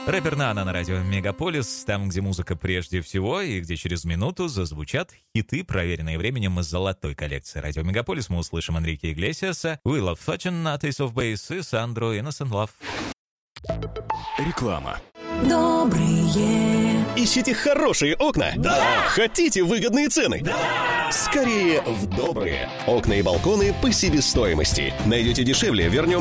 Рэпер Нана на радио Мегаполис, там, где музыка прежде всего, и где через минуту зазвучат хиты, проверенные временем из золотой коллекции радио Мегаполис. Мы услышим Энрике Иглесиаса, We Love Fortune, Ace of Base и Сандро Innocent Love. Реклама. Добрые. Ищите хорошие окна? Да! Хотите выгодные цены? Да! Скорее в Добрые. Окна и балконы по себестоимости. Найдете дешевле, вернем